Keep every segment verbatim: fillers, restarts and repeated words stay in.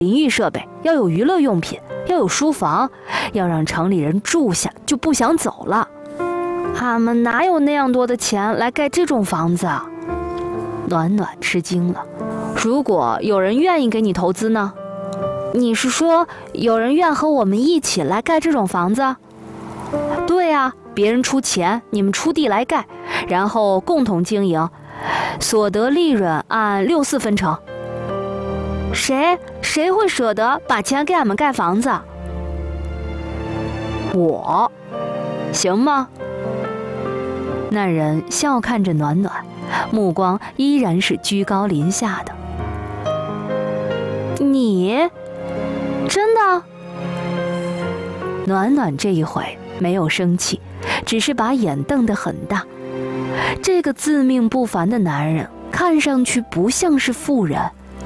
淋浴设备，要有娱乐用品，要有书房，要让城里人住下就不想走了。俺们哪有那样多的钱来盖这种房子啊？暖暖吃惊了。如果有人愿意给你投资呢？你是说有人愿和我们一起来盖这种房子？对啊，别人出钱，你们出地来盖，然后共同经营，所得利润按六四分成。谁谁会舍得把钱给俺们盖房子？我，行吗？那人笑看着暖暖，目光依然是居高临下的。你真的？暖暖这一回没有生气，只是把眼瞪得很大。这个自命不凡的男人看上去不像是富人，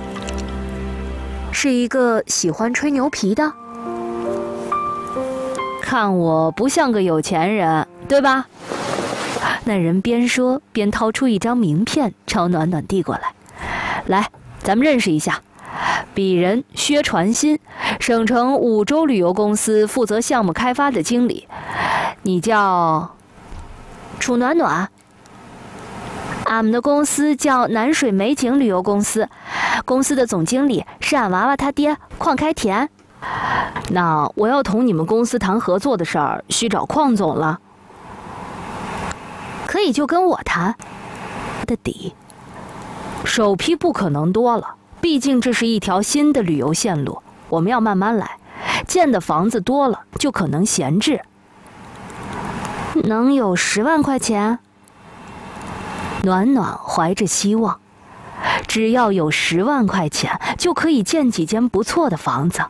是一个喜欢吹牛皮的。看我不像个有钱人，对吧？那人边说边掏出一张名片朝暖暖递过来。来，咱们认识一下，鄙人薛传新，省城五洲旅游公司负责项目开发的经理。你叫楚暖暖。俺们的公司叫南水美景旅游公司，公司的总经理是俺娃娃他爹邝开田。那我要同你们公司谈合作的事儿，需找邝总了。可以就跟我谈的底，首批不可能多了，毕竟这是一条新的旅游线路，我们要慢慢来，建的房子多了就可能闲置。能有十万块钱？暖暖怀着希望，只要有十万块钱，就可以建几间不错的房子。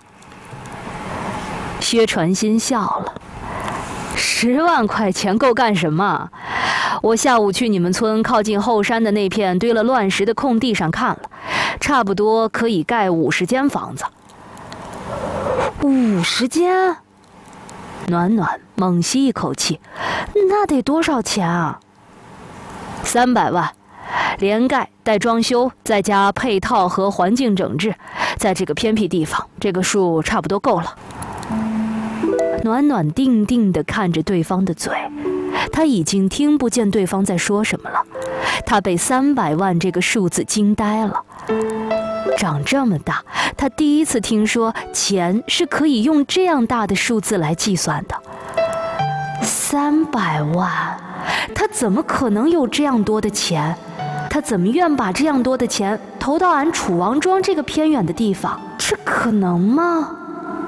薛传新笑了，十万块钱够干什么？我下午去你们村靠近后山的那片堆了乱石的空地上看了，差不多可以盖五十间房子。五十间？暖暖猛吸一口气，那得多少钱啊？三百万，连盖带装修，再加配套和环境整治，在这个偏僻地方，这个数差不多够了。暖暖定定地看着对方的嘴，他已经听不见对方在说什么了。他被三百万这个数字惊呆了。长这么大，他第一次听说钱是可以用这样大的数字来计算的。三百万，他怎么可能有这样多的钱？他怎么愿把这样多的钱投到俺楚王庄这个偏远的地方？这可能吗？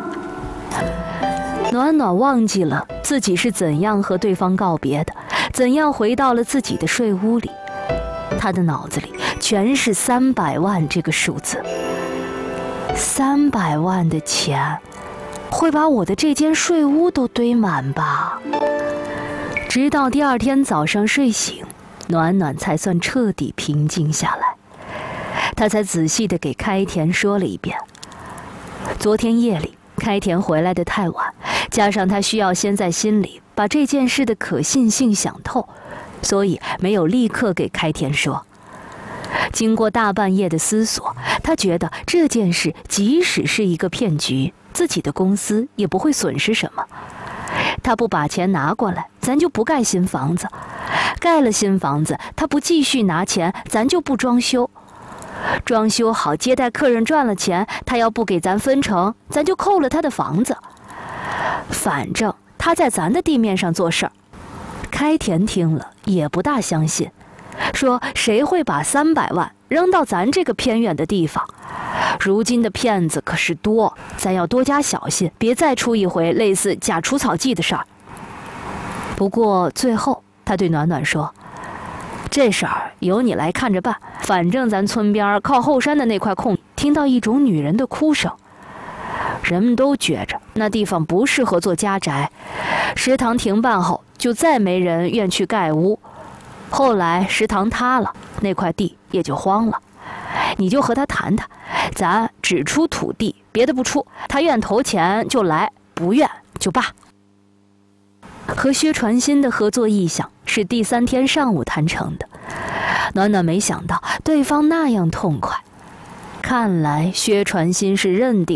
暖暖忘记了自己是怎样和对方告别的，怎样回到了自己的睡屋里。他的脑子里全是三百万这个数字。三百万的钱，会把我的这间睡屋都堆满吧？直到第二天早上睡醒，暖暖才算彻底平静下来。他才仔细地给开田说了一遍。昨天夜里开田回来的太晚，加上他需要先在心里把这件事的可信性想透，所以没有立刻给开田说。经过大半夜的思索，他觉得这件事即使是一个骗局，自己的公司也不会损失什么。他不把钱拿过来，咱就不盖新房子；盖了新房子，他不继续拿钱，咱就不装修。装修好接待客人赚了钱，他要不给咱分成，咱就扣了他的房子。反正他在咱的地面上做事儿。开田听了也不大相信，说谁会把三百万扔到咱这个偏远的地方？如今的骗子可是多，咱要多加小心，别再出一回类似假除草剂的事儿。不过最后他对暖暖说，这事儿由你来看着办，反正咱村边靠后山的那块空，听到一种女人的哭声，人们都觉着那地方不适合做家宅，食堂停办后就再没人愿去盖屋，后来食堂塌了，那块地也就荒了。你就和他谈谈，咱只出土地，别的不出，他愿投钱就来，不愿就罢。和薛传新的合作意向是第三天上午谈成的，暖暖没想到对方那样痛快。 看来薛传新是认定